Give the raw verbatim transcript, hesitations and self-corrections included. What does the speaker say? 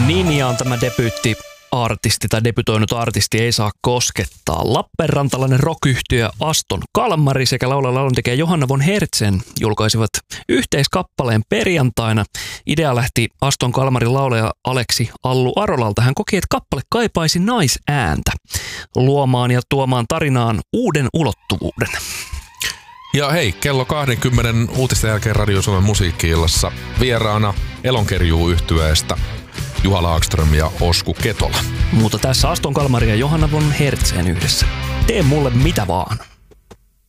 nimi on tämä debyytti. Artisti tai debytoinut artisti ei saa koskettaa. Lappeenrantalainen rock-yhtye Aston Kalmari sekä laulaja lauluntekijä Johanna von Hertzen julkaisivat yhteiskappaleen perjantaina. Idea lähti Aston Kalmarin laulaja Aleksi Allu Arolalta. Hän koki, että kappale kaipaisi naisääntä luomaan ja tuomaan tarinaan uuden ulottuvuuden. Ja hei, kello kaksikymmentä uutisten jälkeen Radio Suomen musiikki-illassa vieraana Elonkerjuu-yhtyeestä Juha Laakström ja Osku Ketola. Mutta tässä Aston Kalmari ja Johanna von Hertzen yhdessä. Tee mulle mitä vaan.